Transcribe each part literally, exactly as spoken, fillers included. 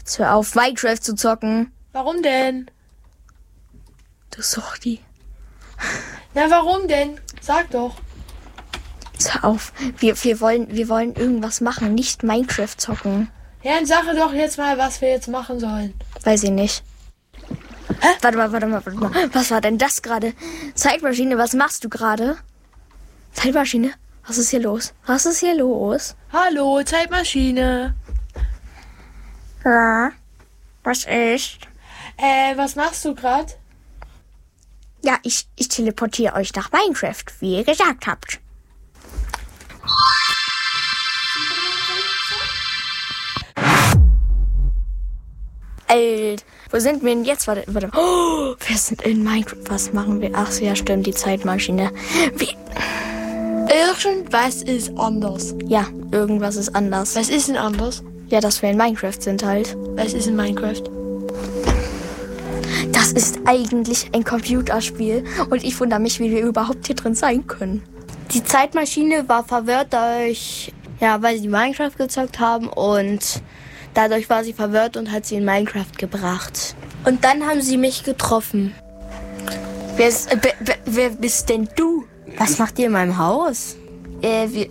Jetzt hör auf, Minecraft zu zocken. Warum denn? Du Suchti. Na, warum denn? Sag doch. Jetzt hör auf. Wir, wir, wollen, wir wollen irgendwas machen, nicht Minecraft zocken. Ja, dann sag doch jetzt mal, was wir jetzt machen sollen. Weiß ich nicht. Hä? Warte mal, warte mal, warte mal. Was war denn das gerade? Zeitmaschine, was machst du gerade? Zeitmaschine? Was ist hier los? Was ist hier los? Hallo, Zeitmaschine. Ja. Was ist? Äh, was machst du gerade? Ja, ich, ich teleportiere euch nach Minecraft, wie ihr gesagt habt. Alter, wo sind wir denn jetzt? Warte, warte. Oh, wir sind in Minecraft. Was machen wir? Ach so, ja, stimmt, die Zeitmaschine. Wie? Irgendwas ist anders. Ja, irgendwas ist anders. Was ist denn anders? Ja, dass wir in Minecraft sind halt. Was ist in Minecraft? Das ist eigentlich ein Computerspiel und ich wundere mich, wie wir überhaupt hier drin sein können. Die Zeitmaschine war verwirrt dadurch, ja, weil sie Minecraft gezockt haben und dadurch war sie verwirrt und hat sie in Minecraft gebracht. Und dann haben sie mich getroffen. Wer, ist, äh, wer, wer bist denn du? Was macht ihr in meinem Haus? Äh, wir,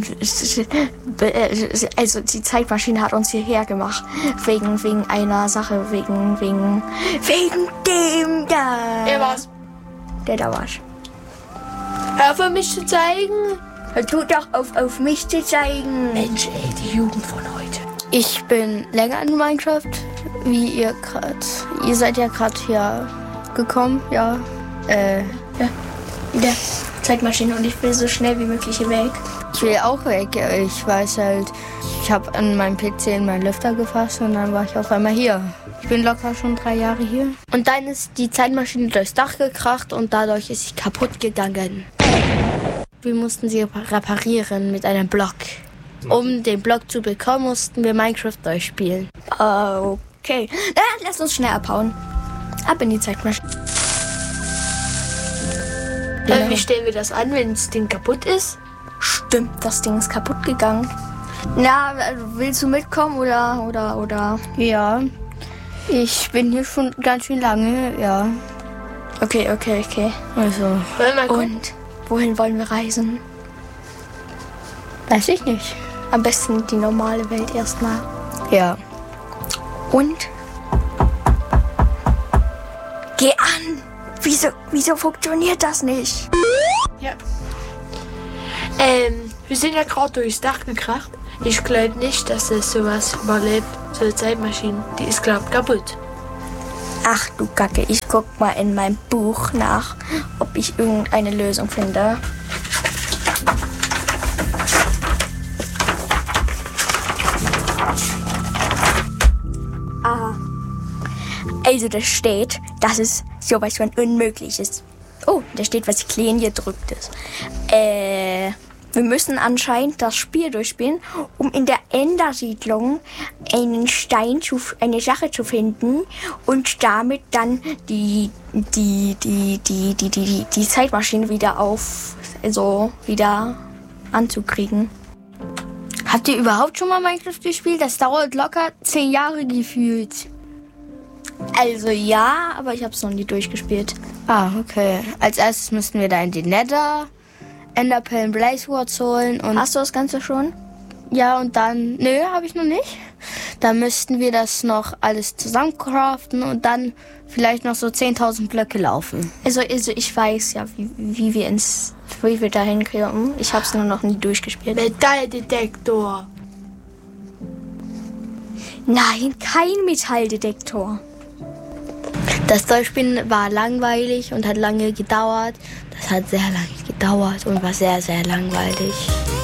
äh, also die Zeitmaschine hat uns hierher gemacht. Wegen, wegen einer Sache, wegen, wegen, wegen dem da. Er war's. Der da war's. Hör für mich zu zeigen. Hör tu doch auf, auf mich zu zeigen. Mensch, ey, die Jugend von heute. Ich bin länger in Minecraft, wie ihr gerade. Ihr seid ja gerade hier gekommen, ja. Äh, ja. Der Zeitmaschine und ich will so schnell wie möglich hier weg. Ich will auch weg. Ich weiß halt, ich habe an meinem P C in meinen Lüfter gefasst und dann war ich auf einmal hier. Ich bin locker schon drei Jahre hier. Und dann ist die Zeitmaschine durchs Dach gekracht und dadurch ist sie kaputt gegangen. Wir mussten sie reparieren mit einem Block. Um den Block zu bekommen, mussten wir Minecraft durchspielen. Okay. Äh, lass uns schnell abhauen. Ab in die Zeitmaschine. Äh, wie stellen wir das an, wenn das Ding kaputt ist? Stimmt, das Ding ist kaputt gegangen. Na, willst du mitkommen oder, oder, oder? Ja, ich bin hier schon ganz schön lange, ja. Okay, okay, okay. Also. Wollen wir gucken? Und wohin wollen wir reisen? Weiß ich nicht. Am besten die normale Welt erstmal. Ja. Und? Geh an! Wieso, wieso funktioniert das nicht? Ja. Ähm, wir sind ja gerade durchs Dach gekracht. Ich glaube nicht, dass das sowas überlebt. So eine Zeitmaschine, die ist, glaub kaputt. Ach du Kacke, ich guck mal in meinem Buch nach, ob ich irgendeine Lösung finde. Aha. Also da steht, dass es sowas von unmöglich ist. Oh, da steht, was klein gedrückt ist. Äh, wir müssen anscheinend das Spiel durchspielen, um in der Endersiedlung einen Stein zu, eine Sache zu finden und damit dann die, die, die, die, die, die, die, die Zeitmaschine wieder auf, also wieder anzukriegen. Habt ihr überhaupt schon mal Minecraft gespielt? Das dauert locker zehn Jahre gefühlt. Also ja, aber ich habe es noch nie durchgespielt. Ah, okay. Als erstes müssten wir da in die Nether, Enderpearl, Blaze Swords holen und... Hast du das Ganze schon? Ja, und dann... Nö, habe ich noch nicht. Dann müssten wir das noch alles zusammencraften und dann vielleicht noch so zehntausend Blöcke laufen. Also, also ich weiß ja, wie, wie wir ins... wie wir da hinkommen. Ich habe es nur noch nie durchgespielt. Metalldetektor. Nein, kein Metalldetektor. Das Durchspielen war langweilig und hat lange gedauert. Das hat sehr lange gedauert und war sehr, sehr langweilig.